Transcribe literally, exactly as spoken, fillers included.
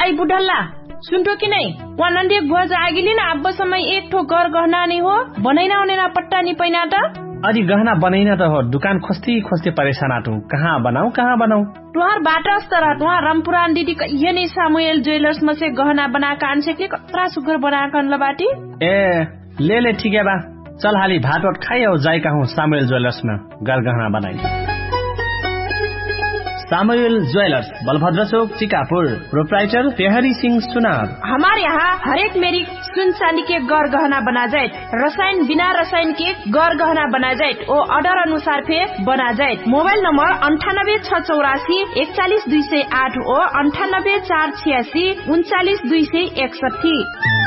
I बुढल्ला सुनटो कि नै वनन्दे गुवाज आगिली न अब समय एक ठो घर गहना नि हो बनैना उनेना पट्टा नि पैना त अरे गहना बनैना त हो दुकान खोस्ती खोस्ती परेशान आटू कहाँ बनाऊ कहाँ बनाऊ तुहार बाटा अस्तर तुहार रामपुरान दीदी ये नै सामुएल ज्वेलर्स में से गहना बनाकर आनसे के कतरा सुगर बनाकर ल बाटी ए ले ले ठीक है बा चल हाली भात वाट खाई और जाई कहूँ सामुएल ज्वेलर्स में घर गहना बनाई सामुएल ज्वेलर्स बलभद्र चौक चिकापुर प्रोप्राइटर तेहरी सिंह सुनार। हमारे यहाँ हर एक मेरी सुन चांदी के गौर गहना बना जाए रसायन बिना रसायन के गौर गहना बना जाए और ऑर्डर अनुसार फे बना जाए। मोबाइल नंबर अंठानब्बे छह चौरासी इकतालीस दुई सौ आठ और अंठानब्बे चार छियासी उनचालीस दुई सौ इकसठी।